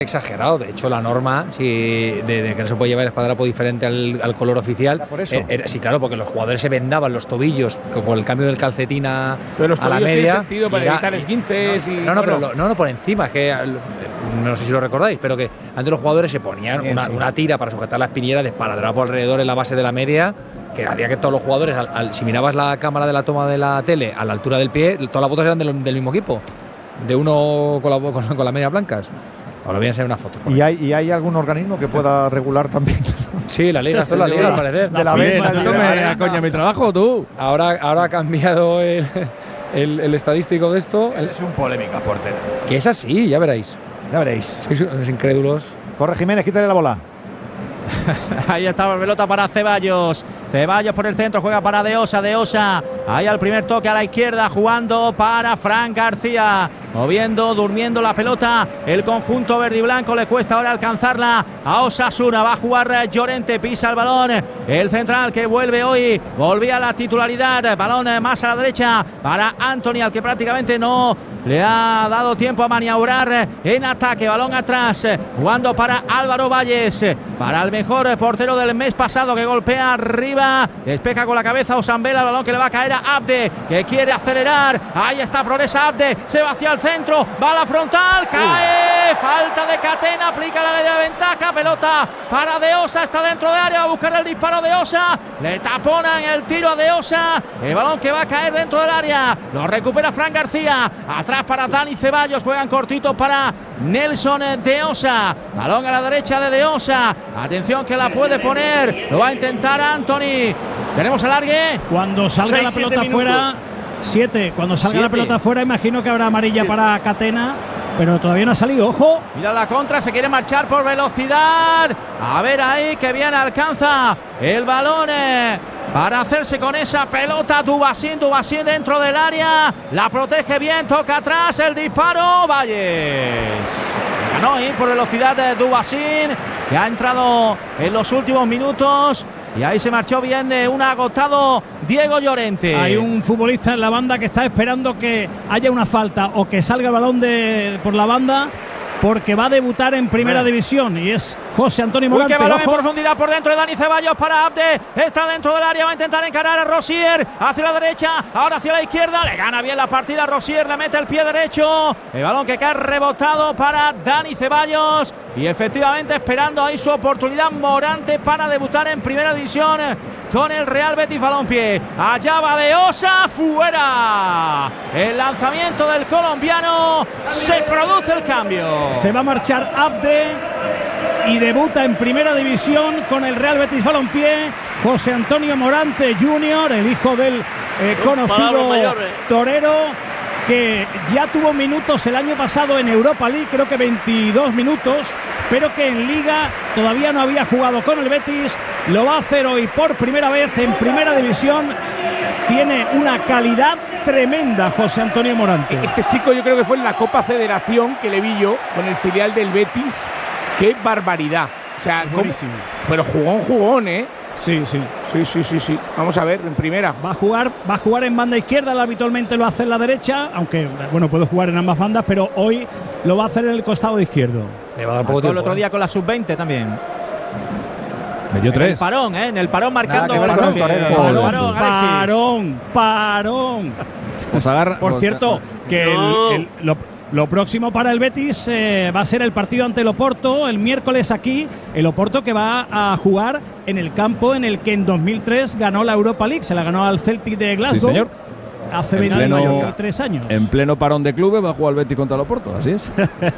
exagerado. De hecho, la norma de que no se puede llevar el espadadrapo diferente al color oficial. Por eso. Sí, claro, porque los jugadores se vendaban los tobillos por el cambio del calcetín a la media. Tiene sentido para evitar esguinces no, por encima. Es que no sé si lo recordáis, pero que antes los jugadores se ponían una tira para sujetar la espinillera de espadadrapo alrededor en la base de la media, que hacía que todos los jugadores, si mirabas la cámara de la toma de la tele a la altura del pie, todas las botas eran del mismo equipo, de uno con las medias blancas. Ahora voy a enseñar una foto. ¿Y hay algún organismo que pueda regular también? Sí, la liga, esto es la liga, al parecer. De la vez, ¿No me coña mi trabajo, tú? Ahora ha cambiado el estadístico de esto. Es un polémica, portero. Que es así, ya veréis. Ya veréis. Sois unos incrédulos. Corre Jiménez, quítale la bola. Ahí está la pelota para Ceballos. Ceballos por el centro, juega para De Osa. Ahí al primer toque a la izquierda, jugando para Fran García. Moviendo, durmiendo la pelota. El conjunto verde y blanco, le cuesta ahora alcanzarla a Osasuna. Va a jugar Llorente, pisa el balón. El central que vuelve hoy, volvía a la titularidad. Balón más a la derecha para Anthony, al que prácticamente no le ha dado tiempo a maniobrar en ataque. Balón atrás, jugando para Álvaro Valles, para el mejor portero del mes pasado, que golpea arriba, despeja con la cabeza Osambela, el balón que le va a caer a Abde, que quiere acelerar. Ahí está Progresa Abde, se va hacia el centro, va a la frontal, cae, falta de Catena, aplica la ley de ventaja, pelota para De Osa, está dentro de área, va a buscar el disparo De Osa, le taponan el tiro a De Osa, el balón que va a caer dentro del área, lo recupera Fran García, atrás para Dani Ceballos, juegan cortito para Nelson De Osa, balón a la derecha de De Osa, atención que la puede poner, lo va a intentar Anthony, tenemos alargue. Cuando salga la pelota fuera, 7, cuando salga la pelota fuera, imagino que habrá amarilla para Catena, pero todavía no ha salido, ojo. Mira la contra, se quiere marchar por velocidad, a ver ahí que bien alcanza el balón para hacerse con esa pelota. Dubasín dentro del área, la protege bien, toca atrás, el disparo, Valles. Ganó ahí por velocidad de Dubasín, que ha entrado en los últimos minutos. Y ahí se marchó bien de un agotado Diego Llorente. Hay un futbolista en la banda que está esperando que haya una falta o que salga el balón por la banda, porque va a debutar en primera división, y es José Antonio Morante. Uy, qué balón en profundidad por dentro de Dani Ceballos para Abde, está dentro del área, va a intentar encarar a Rosier, hacia la derecha, ahora hacia la izquierda, le gana bien la partida Rosier, le mete el pie derecho, el balón que cae rebotado para Dani Ceballos, y efectivamente esperando ahí su oportunidad Morante para debutar en primera división con el Real Betis Balompié. Allá va De Osa, fuera el lanzamiento del colombiano, se produce el cambio. Se va a marchar Abde y debuta en primera división con el Real Betis Balompié José Antonio Morante Jr., el hijo del conocido torero, que ya tuvo minutos el año pasado en Europa League, creo que 22 minutos, pero que en Liga todavía no había jugado con el Betis. Lo va a hacer hoy por primera vez en primera división. Tiene una calidad tremenda José Antonio Morante. Este chico yo creo que fue en la Copa Federación que le vi yo con el filial del Betis. ¡Qué barbaridad! O sea, pero jugón, ¿eh? Sí. Vamos a ver, en primera. Va a jugar en banda izquierda, habitualmente lo hace en la derecha, aunque bueno, puede jugar en ambas bandas, pero hoy lo va a hacer en el costado izquierdo. Le va a dar poco tiempo, el otro día con la sub-20 también. Metió 3. En el parón marcando. Parón. Por cierto, que lo próximo para el Betis va a ser el partido ante el Oporto el miércoles aquí. El Oporto que va a jugar en el campo en el que en 2003 ganó la Europa League. Se la ganó al Celtic de Glasgow. Sí, señor. Hace 23 años. En pleno parón de clubes va a jugar el Betis contra el Oporto, así es.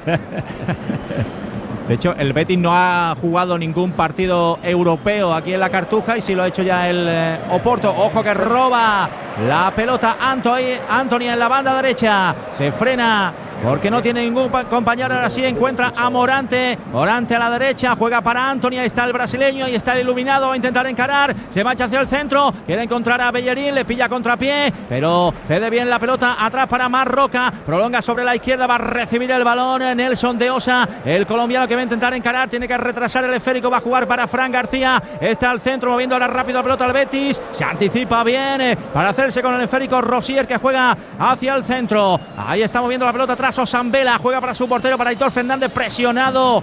De hecho, el Betis no ha jugado ningún partido europeo aquí en la Cartuja, y sí lo ha hecho ya el Oporto. Ojo que roba la pelota Anthony en la banda derecha. Se frena porque no tiene ningún compañero. Ahora sí encuentra a Morante a la derecha, juega para Anthony, ahí está el brasileño, ahí está el iluminado, va a intentar encarar, se marcha hacia el centro, quiere encontrar a Bellerín, le pilla contrapié, pero cede bien la pelota atrás para Marroca, prolonga sobre la izquierda, va a recibir el balón Nelson De Osa, el colombiano que va a intentar encarar, tiene que retrasar el esférico, va a jugar para Fran García, está al centro, moviendo ahora rápido la pelota al Betis, se anticipa bien para hacerse con el esférico Rosier, que juega hacia el centro, ahí está moviendo la pelota atrás paso Sambela, juega para su portero, para Aitor Fernández, presionado